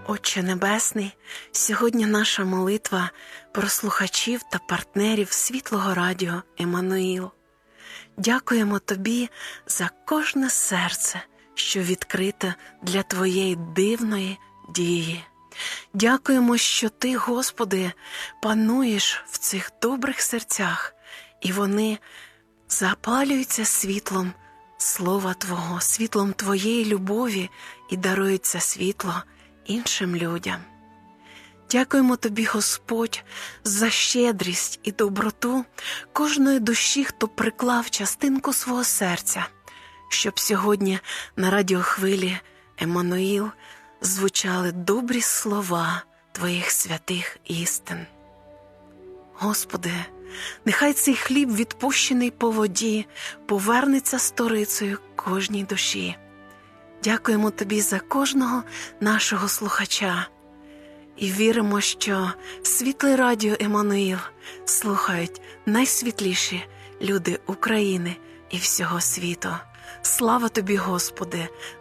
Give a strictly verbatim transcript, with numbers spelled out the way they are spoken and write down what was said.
Отче Небесний, сьогодні наша молитва про слухачів та партнерів Світлого Радіо Еммануїл. Дякуємо Тобі за кожне серце, що відкрите для Твоєї дивної дії. Дякуємо, що Ти, Господи, пануєш в цих добрих серцях, і вони запалюються світлом Слова Твого, світлом Твоєї любові і дарують це світло іншим людям. Дякуємо Тобі, Господь, за щедрість і доброту кожної душі, хто приклав частинку свого серця, щоб сьогодні на радіохвилі Еммануїл звучали добрі слова Твоїх святих істин. Господи, нехай цей хліб, відпущений по воді, повернеться сторицею кожній душі. Дякуємо Тобі за кожного нашого слухача. І віримо, що Світле Радіо Еммануїл слухають найсвітліші люди України і всього світу. Слава Тобі, Господи,